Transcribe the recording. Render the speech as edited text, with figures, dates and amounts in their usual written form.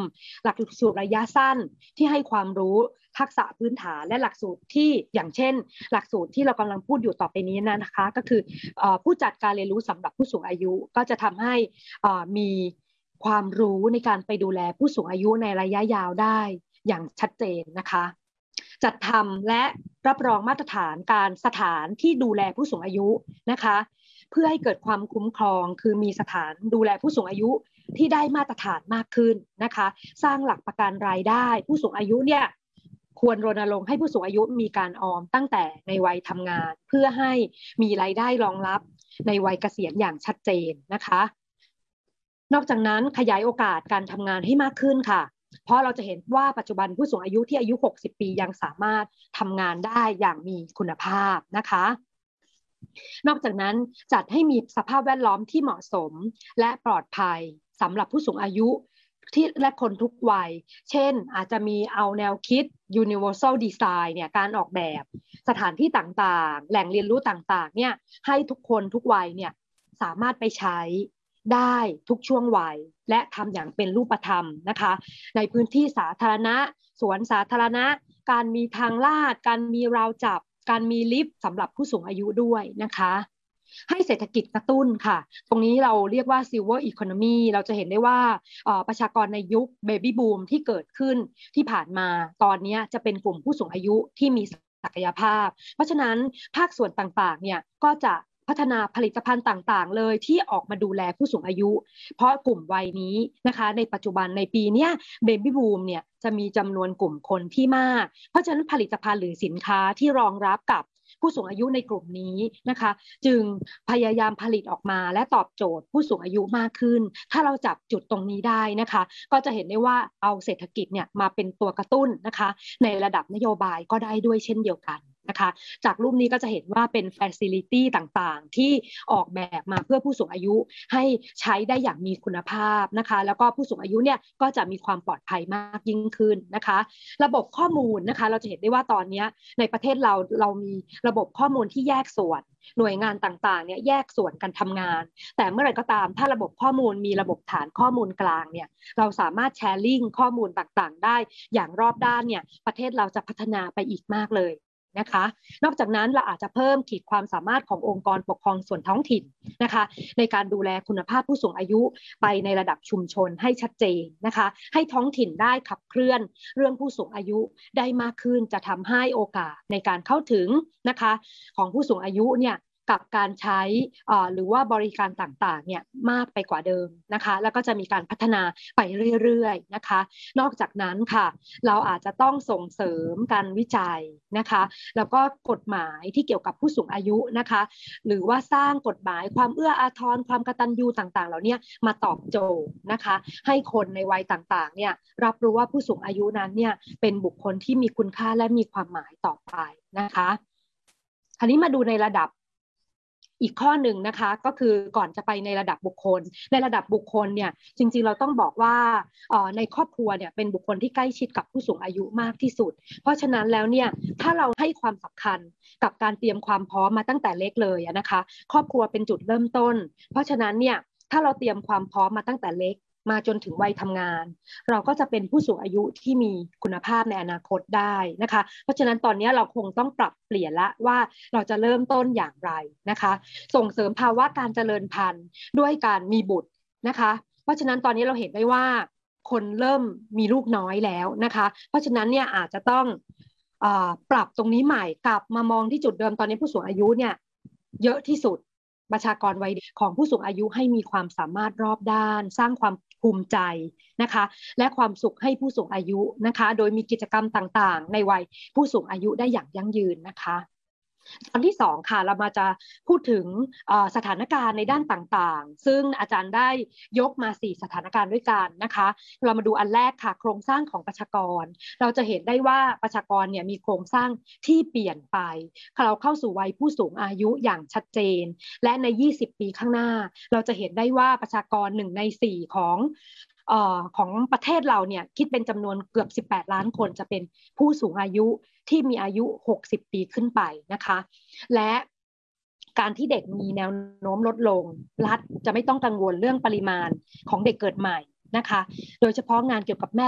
หลักสูตรระยะสั้นที่ให้ความรู้ทักษะพื้นฐานและหลักสูตรที่อย่างเช่นหลักสูตรที่เรากำลังพูดอยู่ต่อไปนี้นะคะก็คือผู้จัดการเรียนรู้สำหรับผู้สูงอายุก็จะทำให้มีความรู้ในการไปดูแลผู้สูงอายุในระยะยาวได้อย่างชัดเจนนะคะจัดทำและรับรองมาตรฐานการสถานที่ดูแลผู้สูงอายุนะคะเพื่อให้เกิดความคุ้มครองคือมีสถานดูแลผู้สูงอายุที่ได้มาตรฐานมากขึ้นนะคะสร้างหลักประกันรายได้ผู้สูงอายุเนี่ยควรรณรงค์ให้ผู้สูงอายุมีการออมตั้งแต่ในวัยทำงานเพื่อให้มีรายได้รองรับในวัยเกษียณอย่างชัดเจนนะคะนอกจากนั้นขยายโอกาสการทำงานให้มากขึ้นค่ะเพราะเราจะเห็นว่าปัจจุบันผู้สูงอายุที่อายุ60ปียังสามารถทำงานได้อย่างมีคุณภาพนะคะนอกจากนั้นจัดให้มีสภาพแวดล้อมที่เหมาะสมและปลอดภัยสำหรับผู้สูงอายุที่และคนทุกวัยเช่นอาจจะมีเอาแนวคิด universal design เนี่ยการออกแบบสถานที่ต่างๆแหล่งเรียนรู้ต่างๆเนี่ยให้ทุกคนทุกวัยเนี่ยสามารถไปใช้ได้ทุกช่วงวัยและทำอย่างเป็นรูปธรรมนะคะในพื้นที่สาธารณะสวนสาธารณะการมีทางลาดการมีราวจับการมีลิฟต์สำหรับผู้สูงอายุด้วยนะคะให้เศรษฐกิจกระตุ้นค่ะตรงนี้เราเรียกว่า silver economy เราจะเห็นได้ว่าประชากรในยุค baby boom ที่เกิดขึ้นที่ผ่านมาตอนนี้จะเป็นกลุ่มผู้สูงอายุที่มีศักยภาพเพราะฉะนั้นภาคส่วนต่างๆเนี่ยก็จะพัฒนาผลิตภัณฑ์ต่างๆเลยที่ออกมาดูแลผู้สูงอายุเพราะกลุ่มวัยนี้นะคะในปัจจุบันในปีนี้เบบี้บูมเนี่ยจะมีจำนวนกลุ่มคนที่มากเพราะฉะนั้นผลิตภัณฑ์หรือสินค้าที่รองรับกับผู้สูงอายุในกลุ่มนี้นะคะจึงพยายามผลิตออกมาและตอบโจทย์ผู้สูงอายุมากขึ้นถ้าเราจับจุดตรงนี้ได้นะคะก็จะเห็นได้ว่าเอาเศรษฐกิจเนี่ยมาเป็นตัวกระตุ้นนะคะในระดับนโยบายก็ได้ด้วยเช่นเดียวกันนะคะจากรูปนี้ก็จะเห็นว่าเป็น facility ต่างๆที่ออกแบบมาเพื่อผู้สูงอายุให้ใช้ได้อย่างมีคุณภาพนะคะแล้วก็ผู้สูงอายุเนี่ยก็จะมีความปลอดภัยมากยิ่งขึ้นนะคะระบบข้อมูลนะคะเราจะเห็นได้ว่าตอนนี้ในประเทศเรามีระบบข้อมูลที่แยกส่วนหน่วยงานต่างๆเนี่ยแยกส่วนกันทำงานแต่เมื่อไหร่ก็ตามถ้าระบบข้อมูลมีระบบฐานข้อมูลกลางเนี่ยเราสามารถแชร์ลิงก์ข้อมูลต่างๆได้อย่างรอบด้านเนี่ยประเทศเราจะพัฒนาไปอีกมากเลยนะคะนอกจากนั้นเราอาจจะเพิ่มขีดความสามารถขององค์กรปกครองส่วนท้องถิ่นนะคะในการดูแลคุณภาพผู้สูงอายุไปในระดับชุมชนให้ชัดเจนนะคะให้ท้องถิ่นได้ขับเคลื่อนเรื่องผู้สูงอายุได้มากขึ้นจะทำให้โอกาสในการเข้าถึงนะคะของผู้สูงอายุเนี่ยกับการใช้หรือว่าบริการต่างๆเนี่ยมากไปกว่าเดิมนะคะแล้วก็จะมีการพัฒนาไปเรื่อยๆนะคะนอกจากนั้นค่ะเราอาจจะต้องส่งเสริมการวิจัยนะคะแล้วก็กฎหมายที่เกี่ยวกับผู้สูงอายุนะคะหรือว่าสร้างกฎหมายความเอื้ออาทรความกตัญญูต่างๆเหล่านี้มาตอบโจทย์นะคะให้คนในวัยต่างๆเนี่ยรับรู้ว่าผู้สูงอายุนั้นเนี่ยเป็นบุคคลที่มีคุณค่าและมีความหมายต่อไปนะคะคราวนี้มาดูในระดับอีกข้อหนึ่งนะคะก็คือก่อนจะไปในระดับบุคคลในระดับบุคคลเนี่ยจริงๆเราต้องบอกว่าในครอบครัวเนี่ยเป็นบุคคลที่ใกล้ชิดกับผู้สูงอายุมากที่สุดเพราะฉะนั้นแล้วเนี่ยถ้าเราให้ความสำคัญกับการเตรียมความพร้อมมาตั้งแต่เล็กเลยนะคะครอบครัวเป็นจุดเริ่มต้นเพราะฉะนั้นเนี่ยถ้าเราเตรียมความพร้อมมาตั้งแต่เล็กมาจนถึงวัยทำงานเราก็จะเป็นผู้สูงอายุที่มีคุณภาพในอนาคตได้นะคะเพราะฉะนั้นตอนนี้เราคงต้องปรับเปลี่ยนละว่าเราจะเริ่มต้นอย่างไรนะคะส่งเสริมภาวะการเจริญพันธุ์ด้วยการมีบุตรนะคะเพราะฉะนั้นตอนนี้เราเห็นได้ว่าคนเริ่มมีลูกน้อยแล้วนะคะเพราะฉะนั้นเนี่ยอาจจะต้องปรับตรงนี้ใหม่กลับมามองที่จุดเดิมตอนนี้ผู้สูงอายุเนี่ยเยอะที่สุดประชากรวัยของผู้สูงอายุให้มีความสามารถรอบด้านสร้างความภูมิใจนะคะและความสุขให้ผู้สูงอายุนะคะโดยมีกิจกรรมต่างๆในวัยผู้สูงอายุได้อย่างยั่งยืนนะคะตอนที่สองค่ะเรามาจะพูดถึงสถานการณ์ในด้านต่างๆซึ่งอาจารย์ได้ยกมา4สถานการณ์ด้วยกันนะคะเรามาดูอันแรกค่ะโครงสร้างของประชากรเราจะเห็นได้ว่าประชากรเนี่ยมีโครงสร้างที่เปลี่ยนไปเราเข้าสู่วัยผู้สูงอายุอย่างชัดเจนและใน20ปีข้างหน้าเราจะเห็นได้ว่าประชากร1ใน4ของประเทศเราเนี่ยคิดเป็นจำนวนเกือบ18ล้านคนจะเป็นผู้สูงอายุที่มีอายุ60ปีขึ้นไปนะคะและการที่เด็กมีแนวโน้มลดลงรัฐจะไม่ต้องกังวลเรื่องปริมาณของเด็กเกิดใหม่นะคะโดยเฉพาะงานเกี่ยวกับแม่